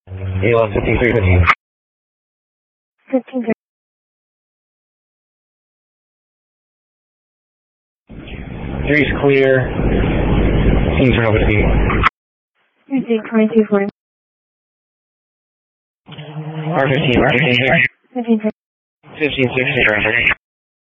A1 5315. 15. 3's clear. Seems for over speed. 2240. R15, R15. 15. 1560.